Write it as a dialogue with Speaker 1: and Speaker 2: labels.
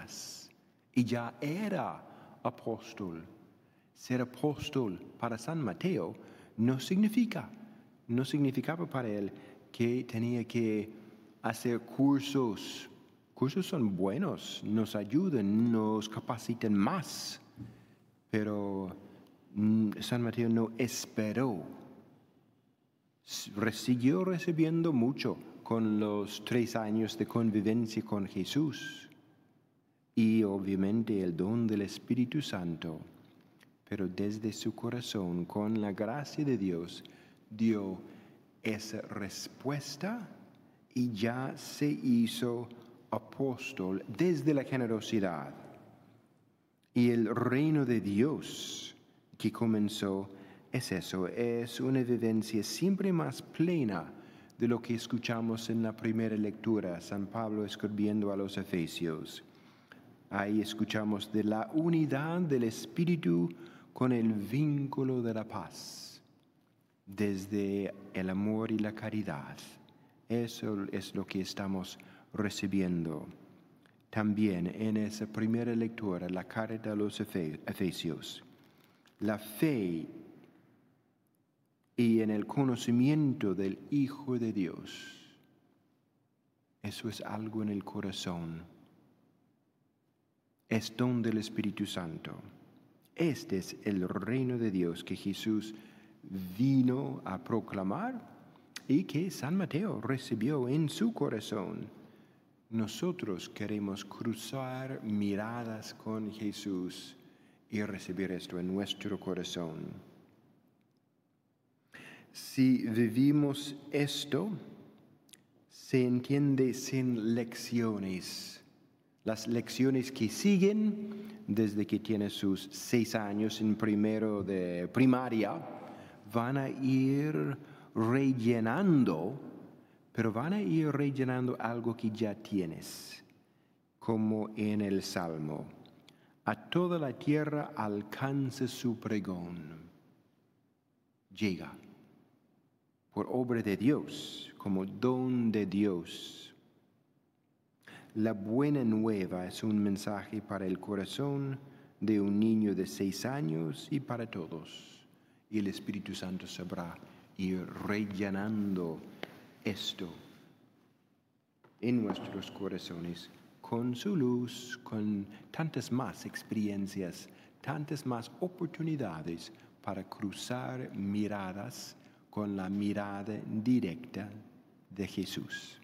Speaker 1: más. Y ya era apóstol. Ser apóstol para San Mateo no significaba para él que tenía que hacer cursos. Cursos son buenos, nos ayudan, nos capacitan más. Pero San Mateo no esperó. Siguió recibiendo mucho con los 3 años de convivencia con Jesús. Y obviamente el don del Espíritu Santo. Pero desde su corazón, con la gracia de Dios, dio esa respuesta y ya se hizo apóstol desde la generosidad. Y el reino de Dios que comenzó es eso, es una vivencia siempre más plena de lo que escuchamos en la primera lectura, San Pablo escribiendo a los Efesios. Ahí escuchamos de la unidad del Espíritu con el vínculo de la paz, desde el amor y la caridad. Eso es lo que estamos recibiendo. También en esa primera lectura, la carta a los Efesios, la fe y en el conocimiento del Hijo de Dios. Eso es algo en el corazón. Es don del Espíritu Santo. Este es el reino de Dios que Jesús vino a proclamar y que San Mateo recibió en su corazón. Nosotros queremos cruzar miradas con Jesús y recibir esto en nuestro corazón. Si vivimos esto, se entiende sin lecciones. Las lecciones que siguen desde que tiene sus 6 años en primero de primaria van a ir rellenando, pero van a ir rellenando algo que ya tienes, como en el Salmo. A toda la tierra alcanza su pregón. Llega por obra de Dios, como don de Dios. La buena nueva es un mensaje para el corazón de un niño de 6 años y para todos. Y el Espíritu Santo sabrá ir rellenando esto en nuestros corazones con su luz, con tantas más experiencias, tantas más oportunidades para cruzar miradas con la mirada directa de Jesús.